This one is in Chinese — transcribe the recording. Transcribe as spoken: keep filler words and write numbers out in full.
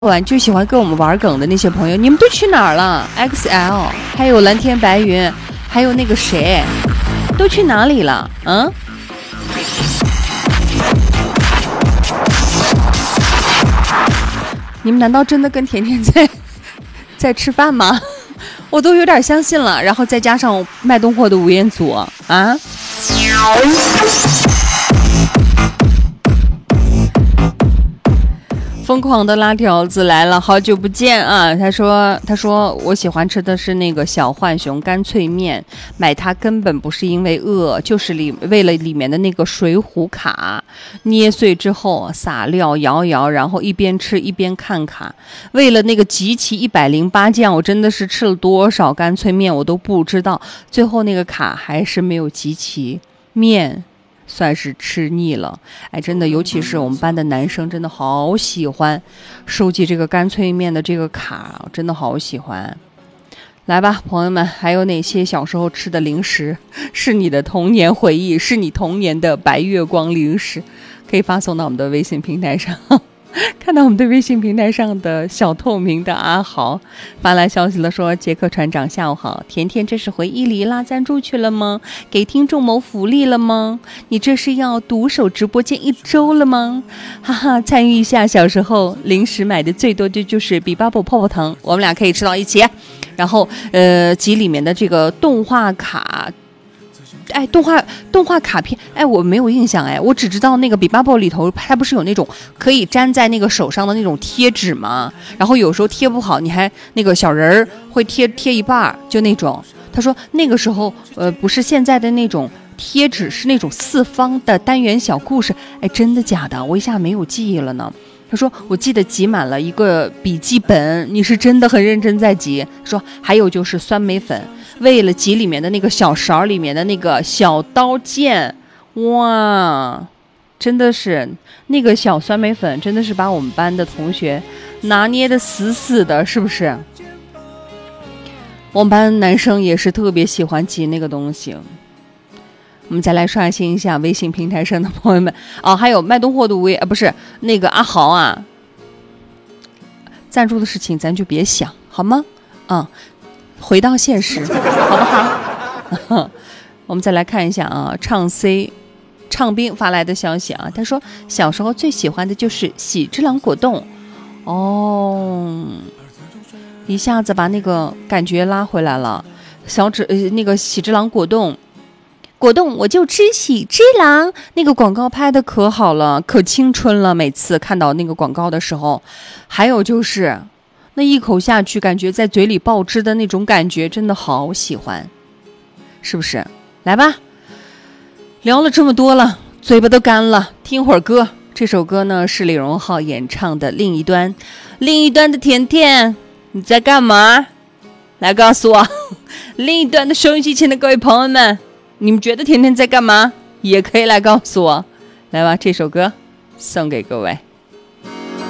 晚就喜欢跟我们玩梗的那些朋友，你们都去哪儿了 ？X L， 还有蓝天白云，还有那个谁，都去哪里了？嗯？你们难道真的跟甜甜在在吃饭吗？我都有点相信了。然后再加上卖东货的吴彦祖啊。疯狂的拉条子来了，好久不见啊！他说：“他说我喜欢吃的是那个小浣熊干脆面，买它根本不是因为饿，就是里为了里面的那个水浒卡，捏碎之后撒料摇摇，然后一边吃一边看卡。为了那个集齐一百零八酱，我真的是吃了多少干脆面我都不知道，最后那个卡还是没有集齐面。”算是吃腻了，哎，真的，尤其是我们班的男生，真的好喜欢收集这个干脆面的这个卡，真的好喜欢。来吧，朋友们，还有哪些小时候吃的零食是你的童年回忆，是你童年的白月光零食？可以发送到我们的微信平台上。看到我们的微信平台上的小透明的阿豪发来消息了，说杰克船长下午好，甜甜这是回忆里拉赞助去了吗？给听众谋福利了吗？你这是要独守直播间一周了吗？哈哈，参与一下小时候零食买的最多的就是比巴布泡泡糖，我们俩可以吃到一起。然后呃集里面的这个动画卡，哎，动画动画卡片，哎，我没有印象，哎，我只知道那个比巴布里头，它不是有那种可以粘在那个手上的那种贴纸吗？然后有时候贴不好，你还那个小人儿会贴贴一半，就那种。他说那个时候，呃，不是现在的那种贴纸，是那种四方的单元小故事。哎，真的假的？我一下没有记忆了呢。他说我记得集满了一个笔记本，你是真的很认真在集。说还有就是酸梅粉。为了集里面的那个小勺里面的那个小刀剑，哇，真的是那个小酸梅粉，真的是把我们班的同学拿捏的死死的，是不是？我们班男生也是特别喜欢集那个东西。我们再来刷新一下微信平台上的朋友们哦，还有卖东货的微啊，不是那个阿豪啊，赞助的事情咱就别想好吗？嗯。回到现实，好不好？我们再来看一下啊，唱 C， 唱兵发来的消息啊，他说小时候最喜欢的就是喜之郎果冻，哦，一下子把那个感觉拉回来了。小指呃那个喜之郎果冻，果冻我就吃喜之郎，那个广告拍的可好了，可青春了。每次看到那个广告的时候，还有就是。那一口下去，感觉在嘴里爆汁的那种感觉，真的好喜欢，是不是？来吧，聊了这么多了，嘴巴都干了，听会儿歌。这首歌呢是李荣浩演唱的《另一端》，另一端的甜甜，你在干嘛？来告诉我，另一端的收音机前的各位朋友们，你们觉得甜甜在干嘛？也可以来告诉我。来吧，这首歌送给各位。